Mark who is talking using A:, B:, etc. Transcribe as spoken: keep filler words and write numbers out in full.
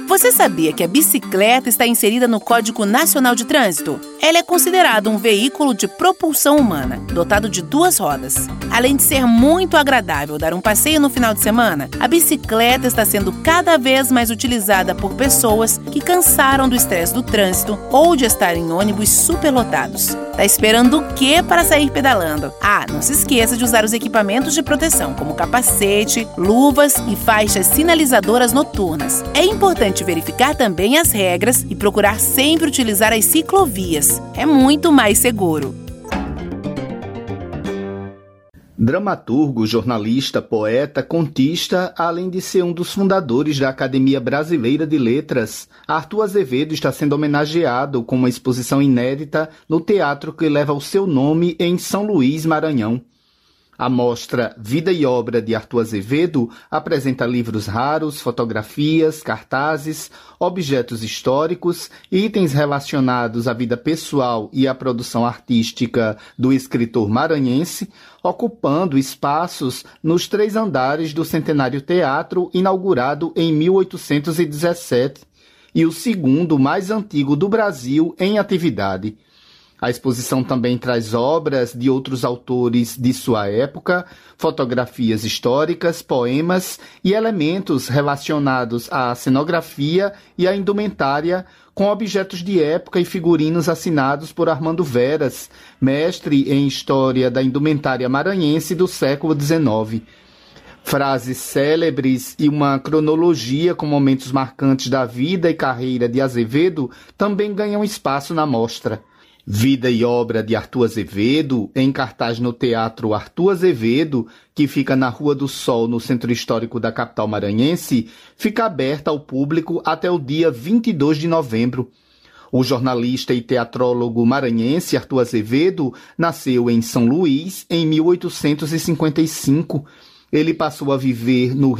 A: Você sabia que a bicicleta está inserida no Código Nacional de Trânsito? Ela é considerada um veículo de propulsão humana, dotado de duas rodas. Além de ser muito agradável dar um passeio no final de semana, a bicicleta está sendo cada vez mais utilizada por pessoas que cansaram do estresse do trânsito ou de estar em ônibus superlotados. Tá esperando o quê para sair pedalando? Ah, não se esqueça de usar os equipamentos de proteção, como capacete, luvas e faixas sinalizadoras noturnas. É importante verificar também as regras e procurar sempre utilizar as ciclovias. É muito mais seguro.
B: Dramaturgo, jornalista, poeta, contista, além de ser um dos fundadores da Academia Brasileira de Letras, Arthur Azevedo está sendo homenageado com uma exposição inédita no teatro que leva o seu nome em São Luís, Maranhão. A mostra Vida e Obra de Arthur Azevedo apresenta livros raros, fotografias, cartazes, objetos históricos e itens relacionados à vida pessoal e à produção artística do escritor maranhense, ocupando espaços nos três andares do Centenário Teatro, inaugurado em mil oitocentos e dezessete, e o segundo mais antigo do Brasil em atividade. A exposição também traz obras de outros autores de sua época, fotografias históricas, poemas e elementos relacionados à cenografia e à indumentária, com objetos de época e figurinos assinados por Armando Veras, mestre em História da Indumentária Maranhense do século dezenove. Frases célebres e uma cronologia com momentos marcantes da vida e carreira de Azevedo também ganham espaço na mostra. Vida e Obra de Arthur Azevedo, em cartaz no Teatro Arthur Azevedo, que fica na Rua do Sol, no centro histórico da capital maranhense, fica aberta ao público até o dia vinte e dois de novembro. O jornalista e teatrólogo maranhense Arthur Azevedo nasceu em São Luís em mil oitocentos e cinquenta e cinco. Ele passou a viver no